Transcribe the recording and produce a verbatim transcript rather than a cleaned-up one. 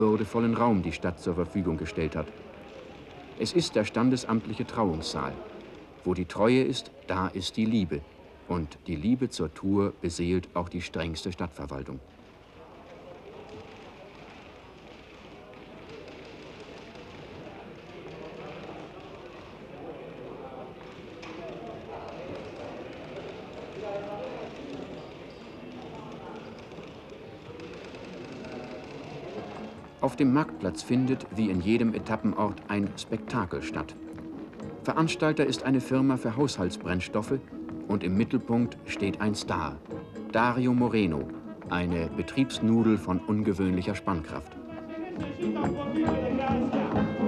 würdevollen Raum die Stadt zur Verfügung gestellt hat. Es ist der standesamtliche Trauungssaal. Wo die Treue ist, da ist die Liebe. Und die Liebe zur Tour beseelt auch die strengste Stadtverwaltung. Auf dem Marktplatz findet, wie in jedem Etappenort, ein Spektakel statt. Veranstalter ist eine Firma für Haushaltsbrennstoffe und im Mittelpunkt steht ein Star, Dario Moreno, eine Betriebsnudel von ungewöhnlicher Spannkraft.